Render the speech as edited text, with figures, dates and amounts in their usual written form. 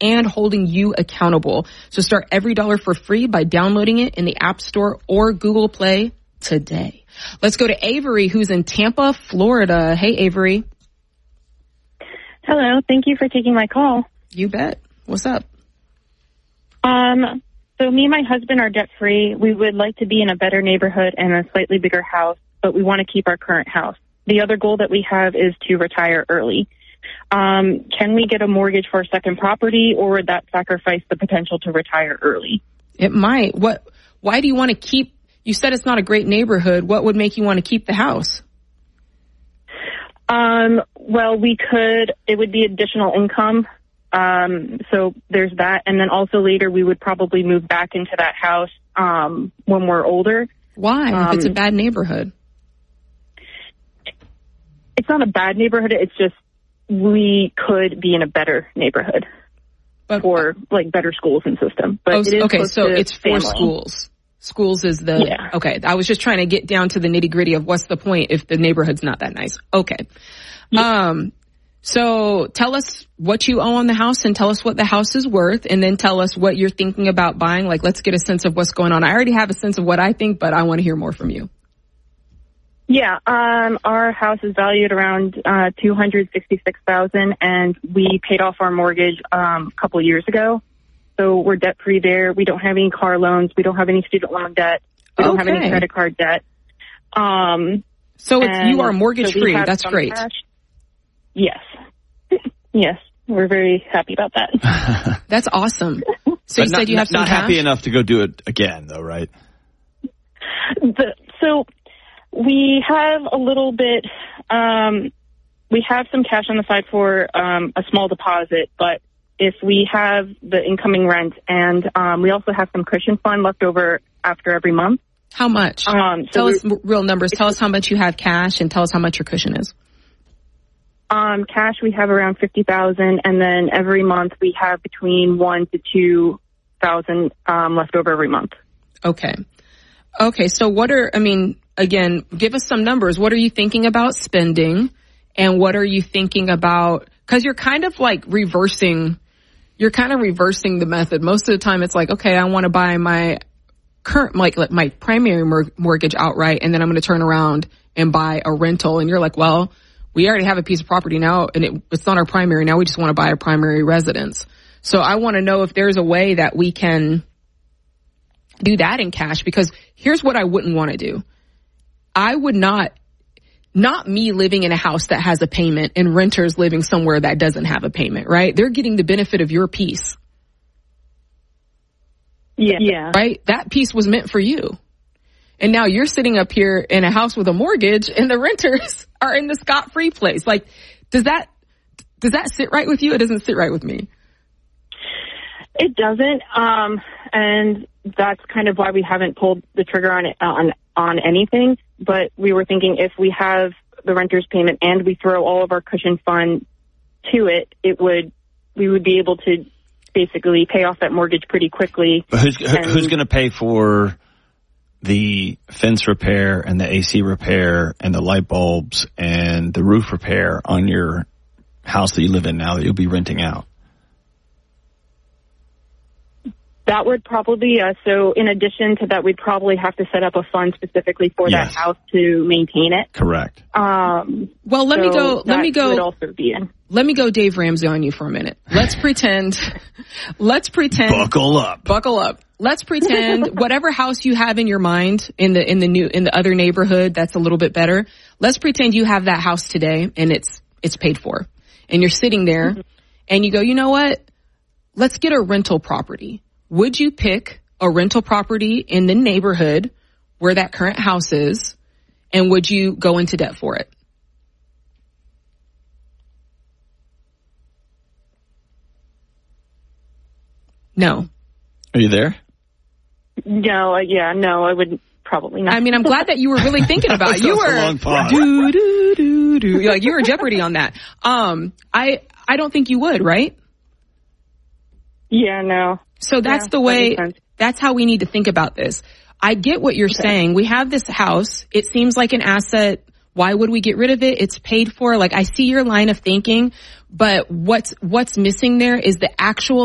and holding you accountable. So start Every Dollar for free by downloading it in the App Store or Google Play today. Let's go to Avery, who's in Tampa, Florida. Hey, Avery. Hello. Thank you for taking my call. You bet. What's up? So me and my husband are debt-free. We would like to be in a better neighborhood and a slightly bigger house, but we want to keep our current house. The other goal that we have is to retire early. Can we get a mortgage for a second property, or would that sacrifice the potential to retire early? It might. Why do you want to keep, you said it's not a great neighborhood. What would make you want to keep the house? Well, it would be additional income. So there's that. And then also later we would probably move back into that house, when we're older. Why? If it's a bad neighborhood. It's not a bad neighborhood. It's just we could be in a better neighborhood for like better schools and system. But it is okay, so it's for family. schools. Schools is okay. I was just trying to get down to the nitty gritty of what's the point if the neighborhood's not that nice. Okay. Yeah. So tell us what you owe on the house and tell us what the house is worth, and then tell us what you're thinking about buying. Like, let's get a sense of what's going on. I already have a sense of what I think, but I want to hear more from you. Yeah. Our house is valued around, $266,000, and we paid off our mortgage, a couple of years ago. So we're debt free there. We don't have any car loans. We don't have any student loan debt. We don't have any credit card debt. So you are mortgage free. That's great. Cash. Yes. Yes. We're very happy about that. That's awesome. So you said you have some not cash? Happy enough to go do it again, though, right? So we have a little bit, we have some cash on the side for a small deposit, but if we have the incoming rent, and we also have some cushion fund left over after every month. How much? Tell us real numbers. Tell us how much you have cash, and tell us how much your cushion is. Cash, we have around $50,000, and then every month we have between $1,000 to $2,000 left over every month. Okay. So again, give us some numbers. What are you thinking about spending, and what are you thinking about? Because you're kind of like reversing the method. Most of the time, it's like, okay, I want to buy my current, like my primary mortgage outright, and then I'm going to turn around and buy a rental. And you're like, well, we already have a piece of property now, and it's not our primary. Now we just want to buy a primary residence. So I want to know if there's a way that we can do that in cash, because here's what I wouldn't want to do. I would not me living in a house that has a payment and renters living somewhere that doesn't have a payment, right? They're getting the benefit of your piece. Yeah. Right? That piece was meant for you. And now you're sitting up here in a house with a mortgage, and the renters are in the scot-free place. Like, does that sit right with you? It doesn't sit right with me. It doesn't. And that's kind of why we haven't pulled the trigger on it, on anything. But we were thinking if we have the renter's payment and we throw all of our cushion fund to it, we would be able to basically pay off that mortgage pretty quickly. But who's going to pay for the fence repair and the AC repair and the light bulbs and the roof repair on your house that you live in now that you'll be renting out? That would probably be us. So in addition to that, we'd probably have to set up a fund specifically for that house to maintain it. Correct. Well, let me go. Would also be in. Let me go Dave Ramsey on you for a minute. Let's pretend. Buckle up. Let's pretend whatever house you have in your mind in the other neighborhood that's a little bit better. Let's pretend you have that house today and it's paid for, and you're sitting there and you go, you know what? Let's get a rental property. Would you pick a rental property in the neighborhood where that current house is, and would you go into debt for it? No. Are you there? No, no, I would probably not. I mean, I'm glad that you were really thinking about it. You were long pause. Like you were Jeopardy on that. I don't think you would, right? Yeah, no. So that's the way, that's how we need to think about this. I get what you're saying. We have this house. It seems like an asset. Why would we get rid of it? It's paid for. Like, I see your line of thinking, but what's missing there is the actual